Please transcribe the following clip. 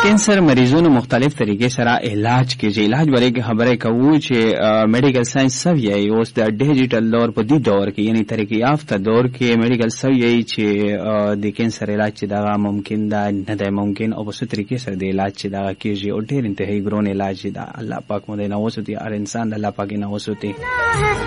کینسر مریضونو مختلف طریقې سره علاج کیږي. علاج ورې کې خبرې کوو چې میډیکل ساينس سوي اوس د ډیجیټل دور په دې دور کې یعنی طریقې یافته دور کې میډیکل سوي چې د کینسر علاج چې دا ممکن ده نه ده ممکن او په څه طریقې سره د علاج چې دا کیږي او ډېر انتهایی ګران علاج دا الله پاک مو دې نه وسوتي هر انسان د الله پاک نه وسوتي.